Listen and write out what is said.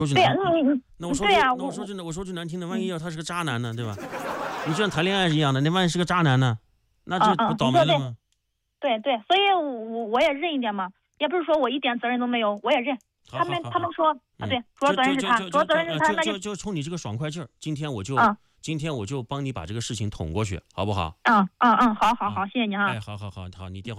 对呀， 那我说对呀， 我说句难听的，万一要他是个渣男呢，对吧？你就像谈恋爱是一样的，那万一是个渣男呢，那这不倒霉了吗？ 对，所以我也认一点嘛，也不是说我一点责任都没有，我也认。他们说啊，对，主要责任是他，主要责任是他，那就冲你这个爽快劲儿，今天我就帮你把这个事情捅过去，好不好？ 好，谢谢你哈。 哎，好，你电话。